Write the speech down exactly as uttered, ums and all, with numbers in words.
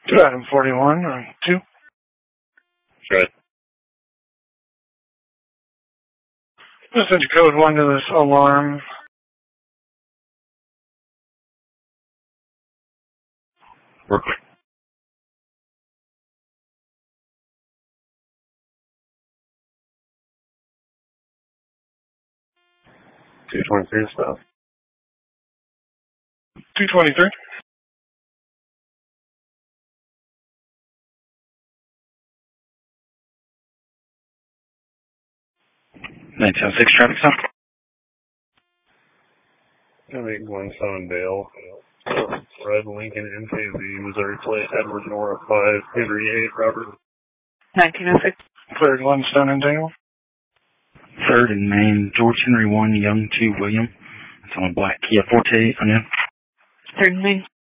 To item forty-one or two. Good. Just enter code one to this alarm. Work. two twenty-three stuff. two twenty-three. nine ten six traffic stop. eight one seven Dale. Red Lincoln M K Z, Missouri plate, Edward Nora five, Henry eight, Robert. nineteen oh six. Cleared one, Stone and Dale. Third and Main, George Henry one, Young two, William. It's on a black Kia Forte on you. Third and Main.